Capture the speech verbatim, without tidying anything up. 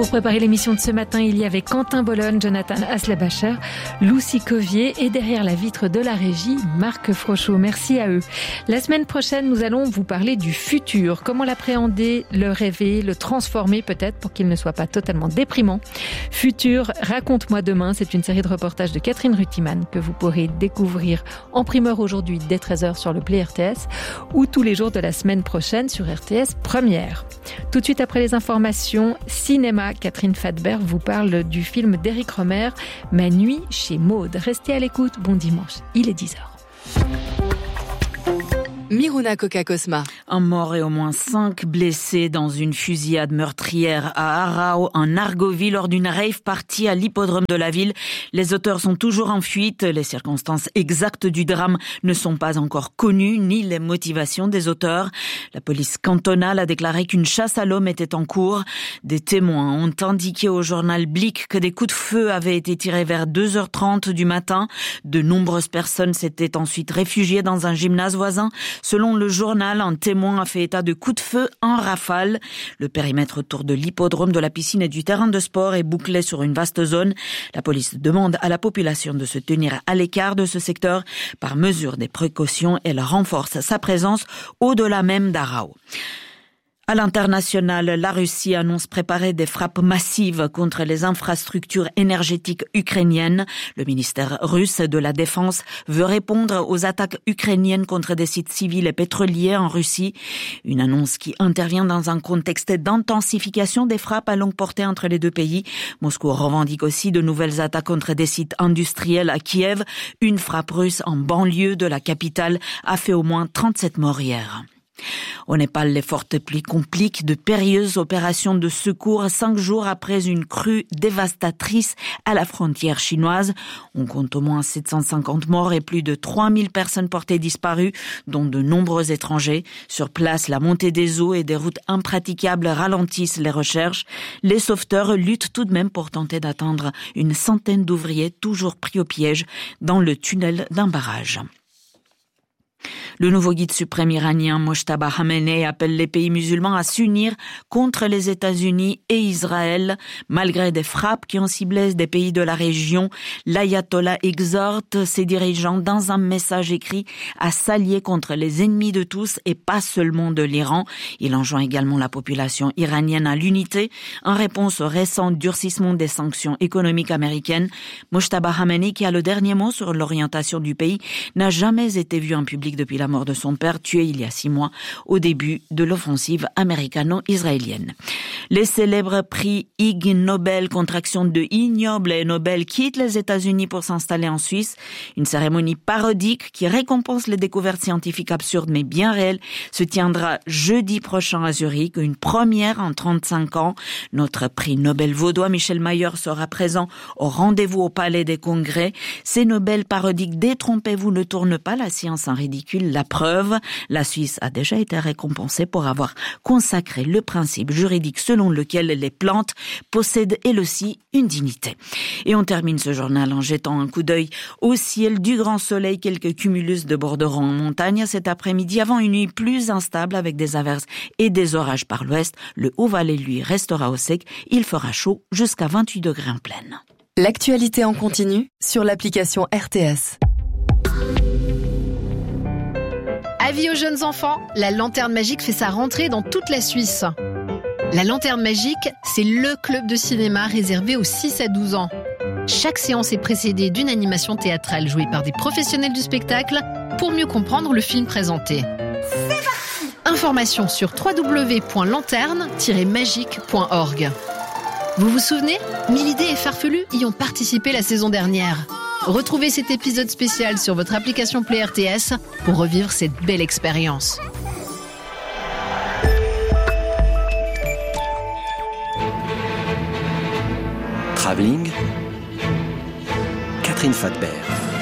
Pour préparer l'émission de ce matin, il y avait Quentin Bologne, Jonathan Aslabacher, Lucie Covier et derrière la vitre de la régie, Marc Frochot. Merci à eux. La semaine prochaine, nous allons vous parler du futur. Comment l'appréhender, le rêver, le transformer peut-être pour qu'il ne soit pas totalement déprimant. Futur, raconte-moi demain. C'est une série de reportages de Catherine Rutiman que vous pourrez découvrir en primeur aujourd'hui dès treize heures sur le Play R T S ou tous les jours de la semaine prochaine sur R T S Première. Tout de suite après les informations, cinéma, Catherine Fadbert vous parle du film d'Éric Rohmer, Ma nuit chez Maud. Restez à l'écoute, bon dimanche, il est dix heures. Miruna Coca-Cosma. Un mort et au moins cinq blessés dans une fusillade meurtrière à Arao, en Argovie, lors d'une rave party à l'hippodrome de la ville. Les auteurs sont toujours en fuite. Les circonstances exactes du drame ne sont pas encore connues, ni les motivations des auteurs. La police cantonale a déclaré qu'une chasse à l'homme était en cours. Des témoins ont indiqué au journal Blick que des coups de feu avaient été tirés vers deux heures trente du matin. De nombreuses personnes s'étaient ensuite réfugiées dans un gymnase voisin. Selon le journal, un témoin a fait état de coups de feu en rafale. Le périmètre autour de l'hippodrome, de la piscine et du terrain de sport est bouclé sur une vaste zone. La police demande à la population de se tenir à l'écart de ce secteur par mesure des précautions. Elle renforce sa présence au-delà même d'Arao. À l'international, la Russie annonce préparer des frappes massives contre les infrastructures énergétiques ukrainiennes. Le ministère russe de la Défense veut répondre aux attaques ukrainiennes contre des sites civils et pétroliers en Russie. Une annonce qui intervient dans un contexte d'intensification des frappes à longue portée entre les deux pays. Moscou revendique aussi de nouvelles attaques contre des sites industriels à Kiev. Une frappe russe en banlieue de la capitale a fait au moins trente-sept morts hier. Au Népal, les fortes pluies compliquent de périlleuses opérations de secours cinq jours après une crue dévastatrice à la frontière chinoise. On compte au moins sept cent cinquante morts et plus de trois mille personnes portées disparues, dont de nombreux étrangers. Sur place, la montée des eaux et des routes impraticables ralentissent les recherches. Les sauveteurs luttent tout de même pour tenter d'atteindre une centaine d'ouvriers toujours pris au piège dans le tunnel d'un barrage. Le nouveau guide suprême iranien Mojtaba Khamenei appelle les pays musulmans à s'unir contre les États-Unis et Israël. Malgré des frappes qui ont ciblé des pays de la région, l'ayatollah exhorte ses dirigeants dans un message écrit à s'allier contre les ennemis de tous et pas seulement de l'Iran. Il enjoint également la population iranienne à l'unité en réponse au récent durcissement des sanctions économiques américaines. Mojtaba Khamenei, qui a le dernier mot sur l'orientation du pays, n'a jamais été vu en public depuis la mort de son père, tué il y a six mois au début de l'offensive américano-israélienne. Les célèbres prix Ig Nobel, contraction de ignoble et Nobel, quittent les États-Unis pour s'installer en Suisse. Une cérémonie parodique qui récompense les découvertes scientifiques absurdes mais bien réelles se tiendra jeudi prochain à Zurich, une première en trente-cinq ans. Notre prix Nobel vaudois Michel Mayer sera présent au rendez-vous au Palais des Congrès. Ces Nobel parodiques, détrompez-vous, ne tournent pas la science en ridicule. La preuve, la Suisse a déjà été récompensée pour avoir consacré le principe juridique selon lequel les plantes possèdent elles aussi une dignité. Et on termine ce journal en jetant un coup d'œil au ciel. Du grand soleil, quelques cumulus de borderon en montagne cet après-midi avant une nuit plus instable avec des averses et des orages par l'ouest. Le Haut-Valais, lui, restera au sec. Il fera chaud jusqu'à vingt-huit degrés en pleine. L'actualité en continu sur l'application R T S. Avis aux jeunes enfants, la Lanterne Magique fait sa rentrée dans toute la Suisse. La Lanterne Magique, c'est le club de cinéma réservé aux six à douze ans. Chaque séance est précédée d'une animation théâtrale jouée par des professionnels du spectacle pour mieux comprendre le film présenté. C'est parti ! Informations sur w w w point lanterne tiret magique point org. Vous vous souvenez ? Mille idées et farfelus y ont participé la saison dernière. Retrouvez cet épisode spécial sur votre application Play R T S pour revivre cette belle expérience. Travelling, Catherine Fadbert.